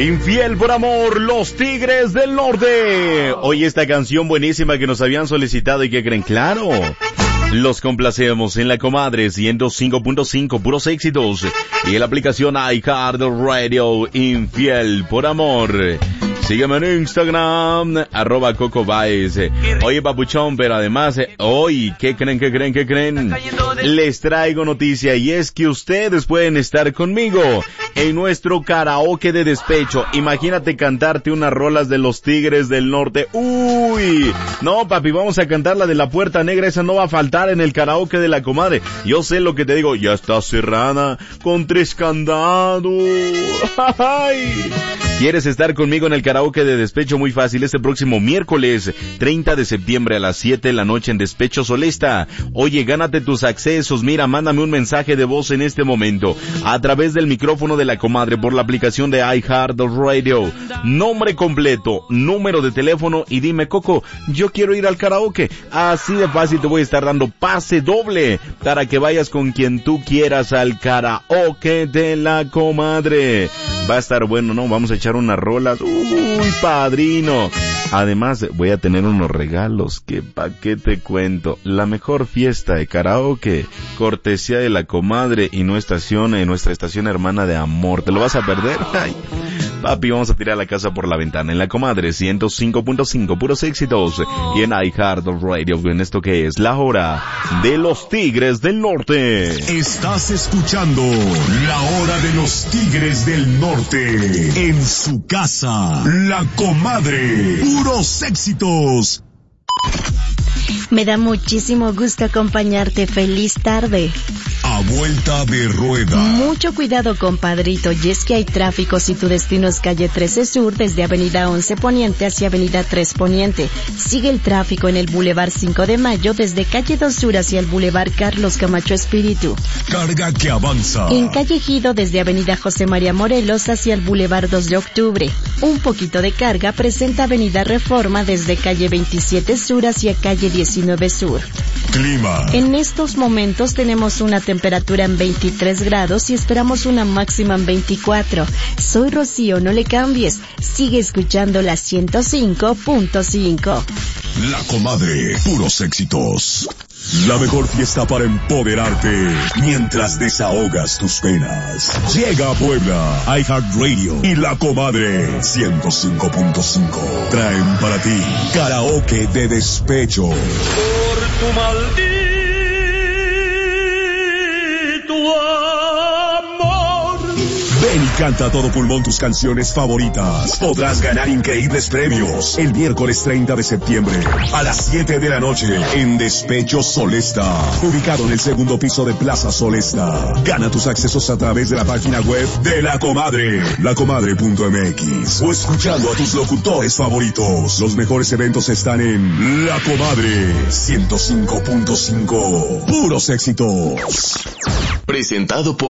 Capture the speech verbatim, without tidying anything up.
Infiel por amor, Los Tigres del Norte. Hoy esta canción buenísima que nos habían solicitado y que creen, claro. Los complacemos en La Comadre ciento cinco punto cinco, puros éxitos. Y en la aplicación iHeartRadio, Infiel por amor. Sígueme en Instagram, arroba Coco Baez. Oye, papuchón, pero además, eh, hoy, ¿qué creen, qué creen, qué creen? Les traigo noticia y es que ustedes pueden estar conmigo en nuestro karaoke de despecho. Imagínate cantarte unas rolas de Los Tigres del Norte. ¡Uy! No, papi, vamos a cantar la de La Puerta Negra. Esa no va a faltar en el karaoke de La Comadre. Yo sé lo que te digo. Ya está cerrada con tres candados. ¡Ay! ¿Quieres estar conmigo en el karaoke de despecho? Muy fácil, este próximo miércoles treinta de septiembre a las siete de la noche en Despecho Solesta. Oye, gánate tus accesos. Mira, mándame un mensaje de voz en este momento a través del micrófono de La Comadre por la aplicación de iHeartRadio. Nombre completo, número de teléfono y dime, Coco, yo quiero ir al karaoke. Así de fácil te voy a estar dando pase doble para que vayas con quien tú quieras al karaoke de La Comadre. Va a estar bueno, ¿no? Vamos a echar unas rolas. Uy, padrino. Además, voy a tener unos regalos que pa' qué te cuento. La mejor fiesta de karaoke, cortesía de La Comadre y nuestra estación, eh, nuestra estación hermana de amor. ¿Te lo vas a perder? Ay, papi, vamos a tirar la casa por la ventana. En La Comadre ciento cinco punto cinco, puros éxitos. Y en iHeartRadio, en esto que es la hora de Los Tigres del Norte. Estás escuchando la hora de Los Tigres del Norte. En su casa, La Comadre. Puros éxitos. Me da muchísimo gusto acompañarte. Feliz tarde. A vuelta de rueda. Mucho cuidado, compadrito, y es que hay tráfico si tu destino es calle trece Sur, desde avenida once Poniente hacia avenida tres Poniente. Sigue el tráfico en el Boulevard cinco de Mayo, desde calle dos Sur hacia el Boulevard Carlos Camacho Espíritu. Carga que avanza. En calle Ejido, desde avenida José María Morelos hacia el Boulevard dos de Octubre. Un poquito de carga presenta avenida Reforma, desde calle veintisiete Sur hacia calle diecinueve Sur. Clima. En estos momentos tenemos una temperatura en veintitrés grados y esperamos una máxima en veinticuatro. Soy Rocío, no le cambies. Sigue escuchando la ciento cinco punto cinco. La Comadre, puros éxitos. La mejor fiesta para empoderarte mientras desahogas tus penas. Llega a Puebla, iHeartRadio y La Comadre ciento cinco punto cinco. Traen para ti karaoke de despecho. Por tu maldito amor. Ven y canta a todo pulmón tus canciones favoritas. Podrás ganar increíbles premios el miércoles treinta de septiembre a las siete de la noche en Despecho Solesta, ubicado en el segundo piso de Plaza Solesta. Gana tus accesos a través de la página web de La Comadre, lacomadre punto m x, o escuchando a tus locutores favoritos. Los mejores eventos están en La Comadre ciento cinco punto cinco. Puros éxitos. Presentado por